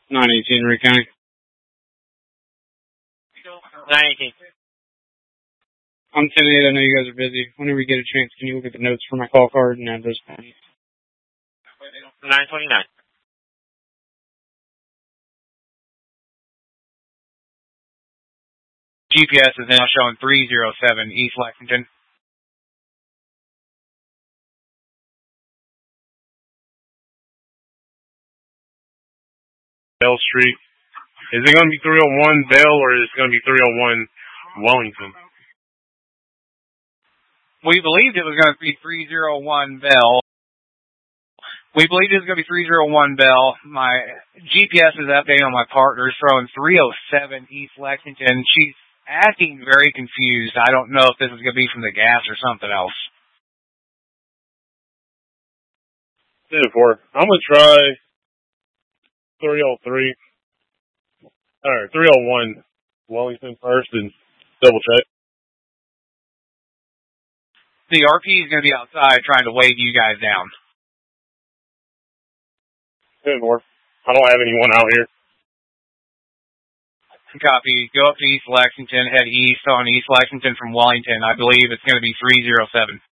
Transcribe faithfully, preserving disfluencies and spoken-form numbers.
nine eighteen, Rhea County. nine eighteen. I'm ten eight, I know you guys are busy. Whenever you get a chance, can you look at the notes for my call card and address? nine twenty-nine. G P S is now showing three oh seven East Lexington. Bell Street. Is it going to be three oh one Bell or is it going to be three oh one Wellington? We believed it was going to be three oh one Bell. We believed it was going to be three oh one Bell. My G P S is updating on my partner, showing three oh seven East Lexington. She's acting very confused. I don't know if this is going to be from the gas or something else. ten four. I'm going to try three oh three. Alright, three oh one Wellington first and double check. The R P is going to be outside trying to wave you guys down. ten four. I don't have anyone out here. Copy. Go up to East Lexington, head east on East Lexington from Wellington. I believe it's going to be three oh seven.